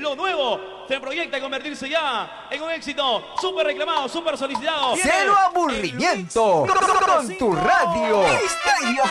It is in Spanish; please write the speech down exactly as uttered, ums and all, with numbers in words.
lo nuevo se proyecta a convertirse ya en un éxito súper reclamado, súper solicitado. Cero aburrimiento con tu radio. Estéreo